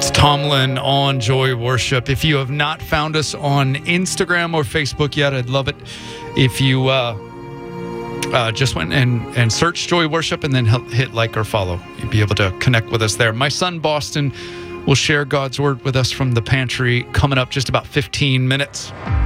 Tomlin on Joy Worship. If you have not found us on Instagram or Facebook yet, I'd love it if you just went and search Joy Worship and then hit like or follow. You'll be able to connect with us there. My son, Boston, will share God's word with us from the pantry coming up just about 15 minutes.